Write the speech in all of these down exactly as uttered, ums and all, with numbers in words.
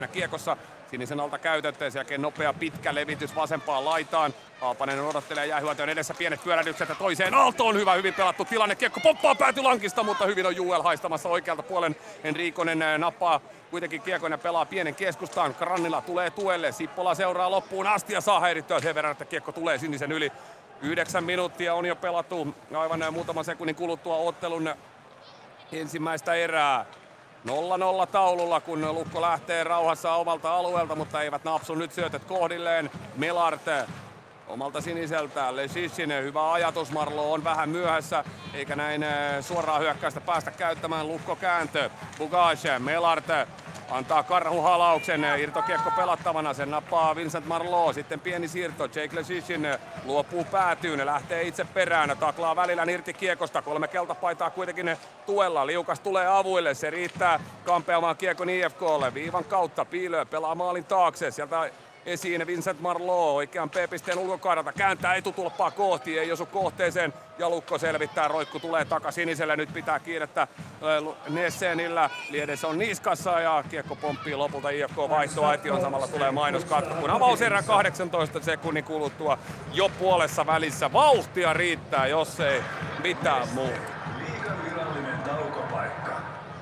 Kiekossa sinisen alta käytetään, sen jälkeen nopea pitkä levitys vasempaan laitaan. Haapanen odottelee jäähyötyön edessä pienet pyörähdykset ja toiseen aaltoon. Hyvä, hyvin pelattu tilanne. Kiekko pomppaa pääty lankista, mutta hyvin on Juel haistamassa oikealta puolen. Henrikonen nappaa kuitenkin kiekon ja pelaa pienen keskustaan. Grannila tulee tuelle. Sippola seuraa loppuun asti ja saa häirittyä sen verran, että kiekko tulee sinisen yli. Yhdeksän minuuttia on jo pelattu aivan muutaman sekunnin kuluttua ottelun ensimmäistä erää. nolla nolla taululla, kun Lukko lähtee rauhassa omalta alueelta, mutta eivät napsu nyt syötöt kohdilleen. Melart omalta siniseltä. Leshishin, hyvä ajatus. Marlo on vähän myöhässä, eikä näin suoraa hyökkäystä päästä käyttämään. Lukko kääntö. Bugage, Melart antaa karhuhalauksen. Irtokiekko pelattavana, sen nappaa Vincent Marlo. Sitten pieni siirto. Jake Leshishin luopuu päätyyn, lähtee itse perään. Taklaa välillä irti kiekosta. Kolme keltapaitaa kuitenkin tuella. Liukas tulee avuille. Se riittää kampeamaan kiekon I F K:lle. Viivan kautta Piilö pelaa maalin taakse. Sieltä esiin Vincent Marlo oikean P-pisteen ulkokaralta. Kääntää etutulppaa kohti. Ei osu kohteeseen. Ja Lukko selvittää. Roikku tulee takasiniselle. Nyt pitää kiirettä Nessenillä. Liedes on niskassa ja kiekko pomppii lopulta I F K vaihtoaition. Samalla tulee mainoskatko, kun avauserä kahdeksantoista sekunnin kuluttua jo puolessa välissä. Vauhtia riittää, jos ei mitään muuta. Liigan virallinen taukopaikka.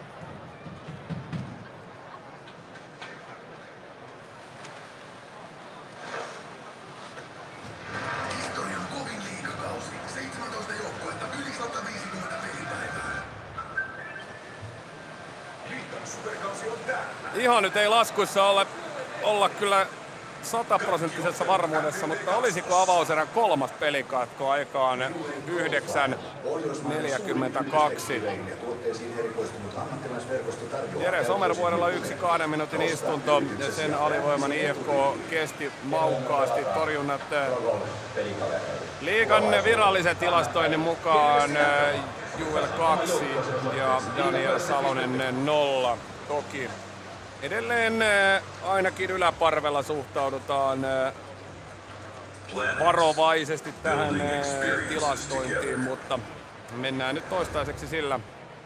Historian kovin liigakausi. seitsemäntoista joukkuetta yli sata viisikymmentä pelipäivää. Liigan superkausi on täällä. Ihan nyt ei laskuissa olla, olla kyllä sataprosenttisessa varmuudessa, mutta olisiko avauserän kolmas pelikatko aikaan yhdeksän neljäkymmentäkaksi. Jere Somervuorella yksi kahden minuutin istunto ja sen alivoiman I F K kesti maukkaasti torjunnat. Liigan virallisen tilastoinnin mukaan Juel kaksi ja Daniel Salonen nolla. Toki edelleen ainakin yläparvella suhtaudutaan varovaisesti tähän tilastointiin, mutta mennään nyt toistaiseksi sillä.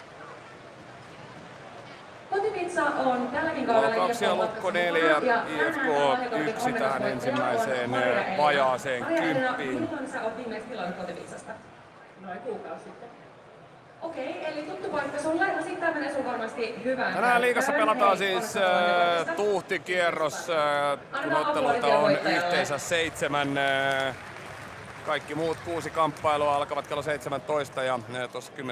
Kotipizza on tälläkin kaudella kaksi ja Lukko neljä, I F K yksi tähän ensimmäiseen vajaaseen kymppiin. Milloin sä oot viimeksi tilannut kotipizzasta? Noin kuukausi sitten. Okei, eli tuttu paikka sulle. No sit tää menee sun varmasti hyvään. Tänään liigassa pelataan siis äh, tuhtikierros, äh, kun otteluita on yhteensä seitsemän. Äh, kaikki muut kuusi kamppailua alkavat kello seitsemäntoista ja äh, tuossa kymmenen